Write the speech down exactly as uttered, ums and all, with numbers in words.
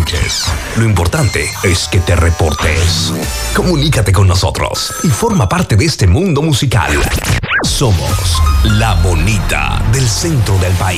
escuches. Lo importante es que te reportes. Comunícate con nosotros y forma parte de este mundo musical. Somos La Bonita del centro del país.